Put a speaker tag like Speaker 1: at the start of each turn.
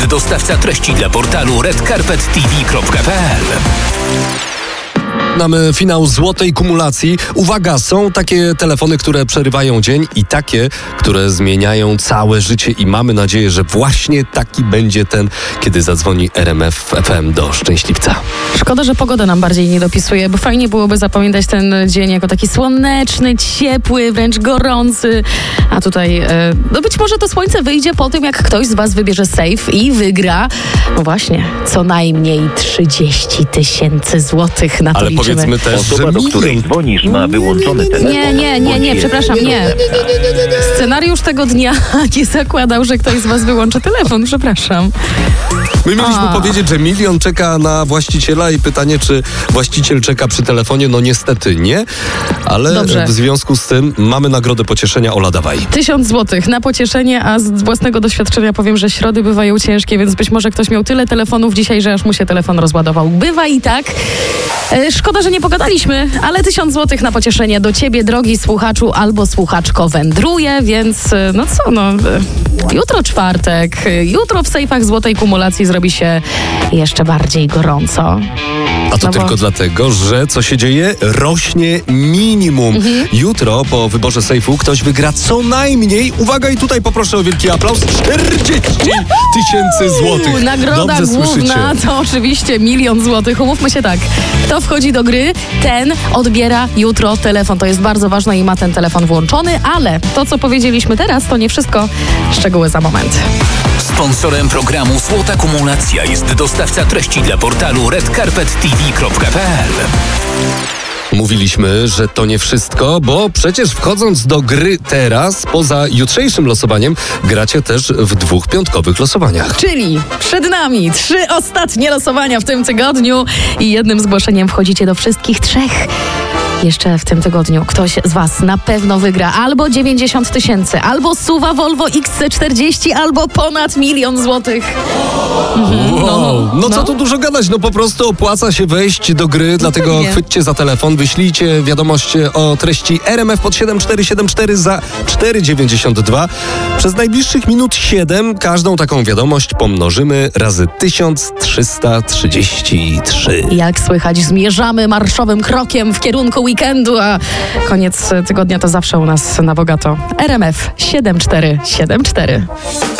Speaker 1: dostawca treści dla portalu redcarpettv.pl.
Speaker 2: Mamy finał złotej kumulacji. Uwaga, są takie telefony, które przerywają dzień i takie, które zmieniają całe życie i mamy nadzieję, że właśnie taki będzie ten, kiedy zadzwoni RMF FM do Szczęśliwca.
Speaker 3: Szkoda, że pogoda nam bardziej nie dopisuje, bo fajnie byłoby zapamiętać ten dzień jako taki słoneczny, ciepły, wręcz gorący. A tutaj, no być może to słońce wyjdzie po tym, jak ktoś z was wybierze safe i wygra, no właśnie, co najmniej 30 000 złotych na to.
Speaker 2: Ale
Speaker 3: liczymy.
Speaker 2: powiedzmy też, że
Speaker 4: Osoba, do której dzwonisz, ma wyłączony telefon.
Speaker 3: Nie, przepraszam, nie. Scenariusz tego dnia nie zakładał, że ktoś z was wyłączy telefon, przepraszam.
Speaker 2: My mieliśmy powiedzieć, że 1 000 000 czeka na właściciela i pytanie, czy właściciel czeka przy telefonie? No niestety nie, ale
Speaker 3: Dobrze.
Speaker 2: w związku z tym mamy nagrodę pocieszenia. Ola, dawaj.
Speaker 3: 1000 złotych na pocieszenie, a z własnego doświadczenia powiem, że środy bywają ciężkie, więc być może ktoś miał tyle telefonów dzisiaj, że aż mu się telefon rozładował. Bywa i tak. Szkoda, że nie pogadaliśmy, ale 1000 złotych na pocieszenie do ciebie, drogi słuchaczu albo słuchaczko, wędruje, więc jutro czwartek, jutro w sejfach złotej kumulacji zrobi się jeszcze bardziej gorąco.
Speaker 2: A to tylko dlatego, że co się dzieje? Rośnie minimum. Jutro po wyborze sejfu ktoś wygra co najmniej, uwaga, i tutaj poproszę o wielki aplauz, 40 000 złotych.
Speaker 3: Nagroda
Speaker 2: Dobrze
Speaker 3: główna
Speaker 2: słyszycie.
Speaker 3: to oczywiście 1 000 000 złotych. Umówmy się tak, kto wchodzi do gry, ten odbiera jutro telefon. To jest bardzo ważne i ma ten telefon włączony, ale to, co powiedzieliśmy teraz, to nie wszystko. Szczegóły za moment.
Speaker 1: Sponsorem programu Złota Kumulacja jest dostawca treści dla portalu redcarpettv.pl.
Speaker 2: Mówiliśmy, że to nie wszystko, bo przecież wchodząc do gry teraz, poza jutrzejszym losowaniem, gracie też w 2 piątkowych losowaniach.
Speaker 3: Czyli przed nami 3 ostatnie losowania w tym tygodniu i jednym zgłoszeniem wchodzicie do wszystkich 3. Jeszcze w tym tygodniu ktoś z was na pewno wygra albo 90 000, albo SUV-a Volvo XC40, albo ponad 1 000 000 złotych.
Speaker 2: Co tu dużo gadać, no po prostu opłaca się wejść do gry, dlatego
Speaker 3: pewnie.
Speaker 2: chwyćcie za telefon, wyślijcie wiadomość o treści RMF pod 7474 za 4,92. Przez najbliższych minut 7 każdą taką wiadomość pomnożymy razy 1333.
Speaker 3: Jak słychać, zmierzamy marszowym krokiem w kierunku weekendu, a koniec tygodnia to zawsze u nas na bogato. RMF 7474.